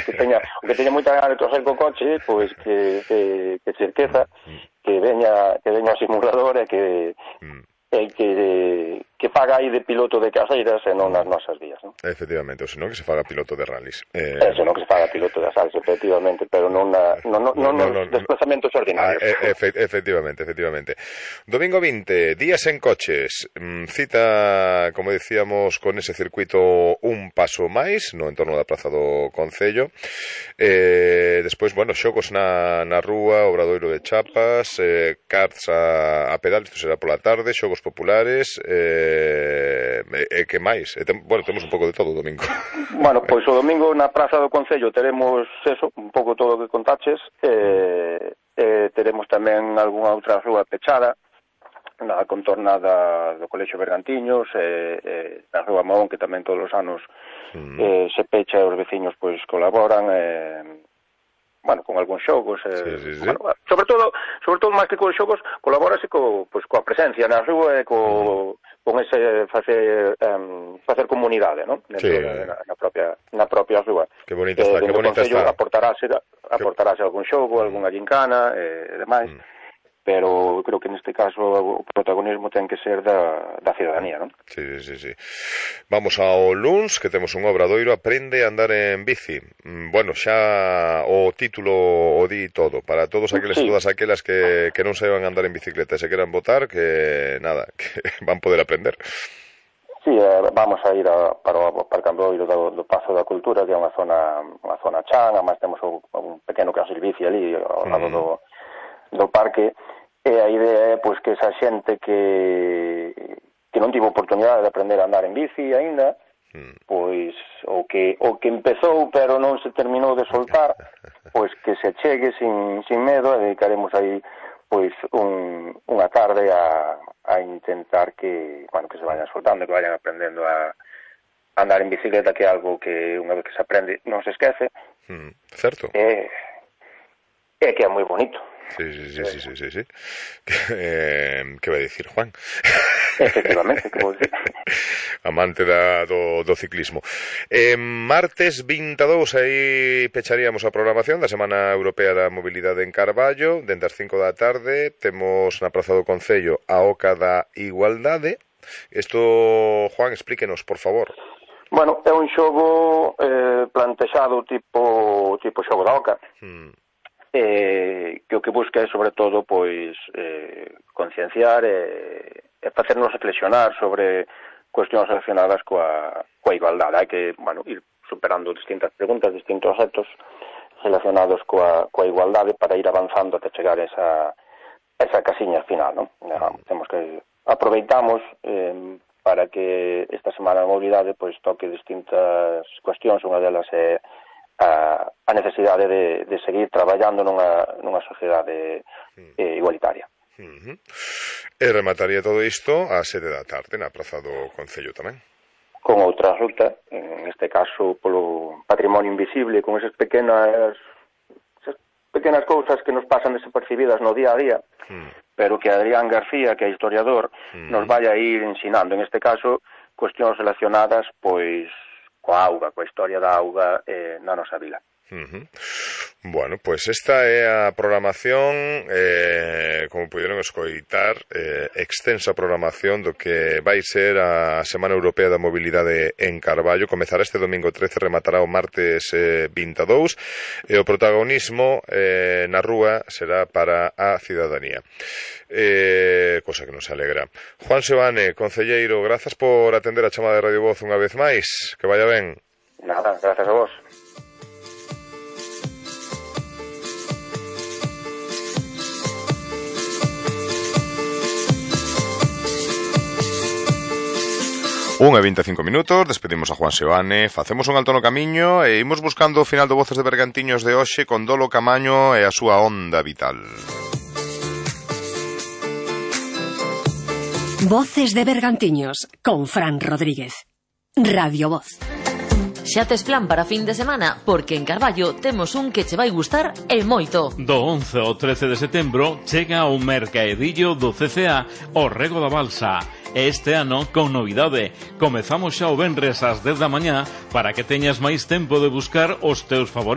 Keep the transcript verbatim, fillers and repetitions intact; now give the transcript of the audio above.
que teña, que teña moita gana de coger co coche, pois que, que, que se esqueza, que veña, que veña o simulador e que... e que, que faga aí de piloto de carreiras e non nas nosas vías, non? Efectivamente, ou senón que se faga piloto de rallies. Eh... E senón que se faga piloto de asaltos, efectivamente, pero non, na, non, non, non no, nos no, desplazamentos ordinarios. Ah, efe, efectivamente, efectivamente. Domingo vinte, días en coches, cita, como decíamos, con ese circuito un paso máis no entorno da Praza do Concello. Eh, despois, bueno, xogos na, na rúa, Obradoiro de Chapas, eh, karts a, a pedal, isto será pola tarde, xogos populares, eh, e que máis? E tem, bueno, temos un pouco de todo o domingo. Bueno, pois o domingo na Praza do Concello teremos eso, un pouco todo o que contaches, eh, eh, teremos tamén algunha outra rúa pechada, na contorna da, do Colexio Bergantiños, eh, eh, na Rúa Mahón, que tamén todos os anos mm. eh, se pecha e os veciños pois colaboran, eh, bueno, con algúns xogos, eh, sí, sí, sí. Bueno, sobre todo, sobre todo máis que con xogos, colabórase co, pois, coa presencia na rúa e co, mm. con ese facer um, facer comunidade, ¿no? Dentro sí. da, na, na propia na propia rúa. Que bonita está, eh, que bonita está. Aportarase, aportarase que... algún xogo, mm. algunha gincana e eh, demais. Mm. Pero creo que neste caso o protagonismo ten que ser da, da ciudadanía, non? Sí, sí, sí. Vamos ao luns, que temos un obradoiro, aprende a andar en bici. Bueno, xa o título o di todo, para todos aqueles sí. e todas aquelas que, que non saiban andar en bicicleta e se queran botar, que nada, que van poder aprender. Sí, eh, vamos a ir a, para o Parcamboiro do, do Pazo da Cultura, que é unha zona, unha zona chan, además temos un, un pequeno carril bici ali ao lado mm. do, do parque. E a idea é pois, que esa xente que, que non tivo oportunidade de aprender a andar en bici aínda, mm. pois o que o que empezou pero non se terminou de soltar, pois que se chegue sin, sin medo, e dedicaremos aí pois un, unha tarde a, a intentar que, bueno, que se vayan soltando, que vayan aprendendo a, a andar en bicicleta, que é algo que unha vez que se aprende non se esquece. Mm, certo. E, e que é moi bonito. Sí, sí, sí, sí, sí, sí, sí. Eh, que vai dicir Juan? Efectivamente, que vou dicir. Amante da, do, do ciclismo. Eh, martes vinte e dous, aí pecharíamos a programación da Semana Europea da Mobilidade en Carballo. Dende as cinco da tarde temos na Praza do Concello a Oca da Igualdade. Isto, Juan, explíquenos, por favor. Bueno, é un xogo eh, plantexado tipo, tipo xogo da Oca. Hmm. Eh, que o que busca é, sobre todo, pois, eh, concienciar e, e facernos reflexionar sobre cuestións relacionadas coa, coa igualdade. Hai que, bueno, ir superando distintas preguntas, distintos retos relacionados coa, coa igualdade para ir avanzando até chegar a esa, esa casiña final, non? Mm. Temos que aproveitamos eh, para que esta Semana da Mobilidade pois toque distintas cuestións. Unha delas é a, a necesidade de, de seguir traballando nunha, nunha sociedade eh, igualitaria. Uh-huh. E remataría todo isto a sete da tarde na Praza do Concello tamén. Con outra ruta, en este caso polo patrimonio invisible, con esas pequenas esas pequenas cousas que nos pasan desapercibidas no día a día, mm. pero que Adrián García, que é historiador, mm. nos vai a ir ensinando, en este caso, cuestións relacionadas pois coa auga, coa historia da auga eh, na nosa vila. Uh-huh. Bueno, pois pues esta é a programación, eh, como puderon escoitar, eh, extensa programación do que vai ser a Semana Europea da Mobilidade en Carballo. Comezará este domingo trece, rematará o martes eh, vinte e dous, e o protagonismo eh, na rúa será para a cidadanía, eh, cosa que nos alegra. Juan Seoane, concelleiro, grazas por atender a chamada de Radio Voz unha vez máis, que vaya ben. Nada, grazas a vos. Unha e vinte e cinco minutos, despedimos a Juan Seoane, facemos un alto no camiño e imos buscando o final do Voces de Bergantiños de hoxe con Dolo Camaño e a súa onda vital. Voces de Bergantiños con Fran Rodríguez. Radio Voz. Xa tes plan para fin de semana? Porque en Carballo temos un que che vai gustar e moito. Do once ao trece de setembro chega o mercaedillo do C C A o Rego da Balsa. Este ano con novidade. Comezamos xa o venres ás dez da mañá para que teñas máis tempo de buscar os teus favoritos.